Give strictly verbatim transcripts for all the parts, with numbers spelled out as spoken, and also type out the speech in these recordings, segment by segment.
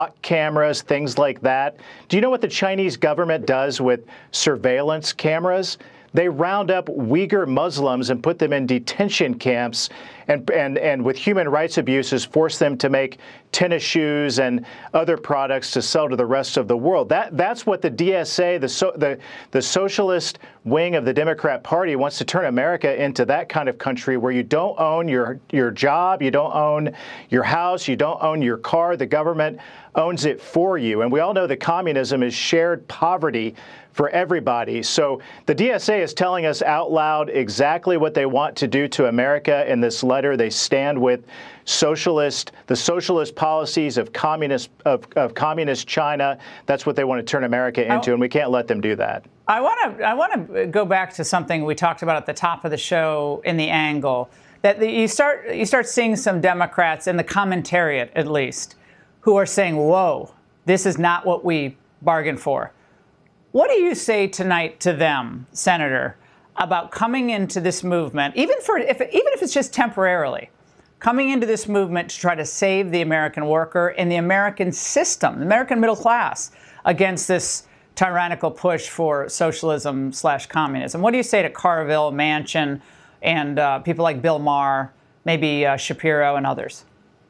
cameras, things like that. Do you know what the Chinese government does with surveillance cameras? They round up Uyghur Muslims and put them in detention camps, and, and, and with human rights abuses, force them to make tennis shoes and other products to sell to the rest of the world. That, that's what the D S A, the, so, the, the socialist wing of the Democrat Party, wants to turn America into that kind of country where you don't own your, your job, you don't own your house, you don't own your car. The government owns it for you. And we all know that communism is shared poverty for everybody. So the D S A is telling us out loud exactly what they want to do to America in this letter. They stand with socialist, the socialist policies of communist of, of communist China. That's what they want to turn America into, and we can't let them do that. I want to I want to go back to something we talked about at the top of the show in the angle that the, you start you start seeing some Democrats in the commentariat, at least, who are saying, "Whoa, this is not what we bargained for." What do you say tonight to them, Senator, about coming into this movement, even for if even if it's just temporarily, coming into this movement to try to save the American worker and the American system, the American middle class, against this tyrannical push for socialism slash communism? What do you say to Carville, Manchin, and uh, people like Bill Maher, maybe uh, Shapiro and others?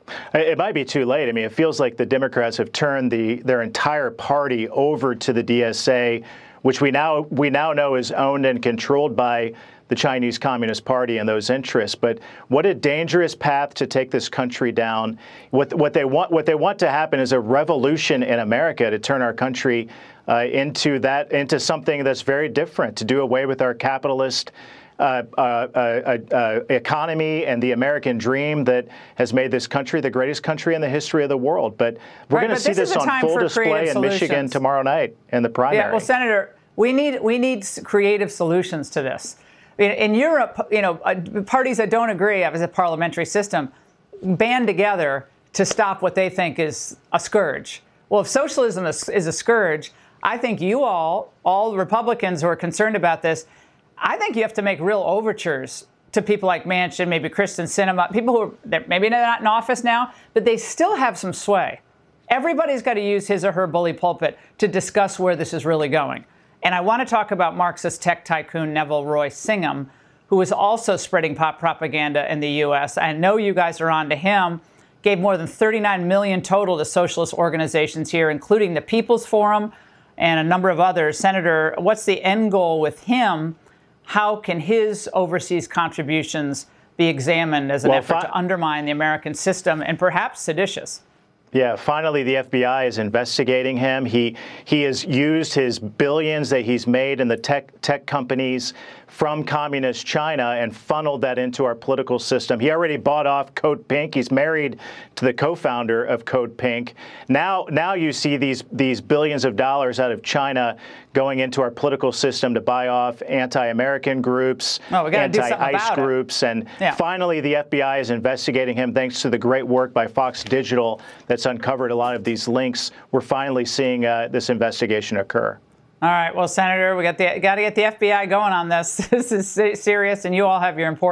It might be too late. I mean, it feels like the Democrats have turned the their entire party over to the D S A, which we now we now know is owned and controlled by the Chinese Communist Party and those interests. But what a dangerous path to take this country down. What what they want what they want to happen is a revolution in America to turn our country uh, into that into something that's very different, to do away with our capitalist Uh, uh, uh, uh, economy and the American dream that has made this country the greatest country in the history of the world. But we're right, going to see this on full display in solutions. Michigan tomorrow night in the primary. Yeah, well, Senator, we need we need creative solutions to this. In, in Europe, you know, parties that don't agree as a parliamentary system band together to stop what they think is a scourge. Well, if socialism is, is a scourge, I think you all, all Republicans who are concerned about this, I think you have to make real overtures to people like Manchin, maybe Kristen Sinema, people who are maybe not in office now, but they still have some sway. Everybody's got to use his or her bully pulpit to discuss where this is really going. And I want to talk about Marxist tech tycoon Neville Roy Singham, who is also spreading pop propaganda in the U S. I know you guys are on to him. Gave more than thirty-nine million dollars total to socialist organizations here, including the People's Forum and a number of others. Senator, what's the end goal with him? How can his overseas contributions be examined as an well, effort to undermine the American system and perhaps seditious? Yeah, finally, the F B I is investigating him. He he has used his billions that he's made in the tech tech companies from communist China and funneled that into our political system. He already bought off Code Pink. He's married to the co-founder of Code Pink. Now, now you see these these billions of dollars out of China going into our political system to buy off anti-American groups, oh, anti-ICE groups, and yeah. finally, the F B I is investigating him thanks to the great work by Fox Digital that's uncovered a lot of these links. We're finally seeing uh, this investigation occur. All right. Well, Senator, we got the got to get the F B I going on this. This is serious, and you all have your important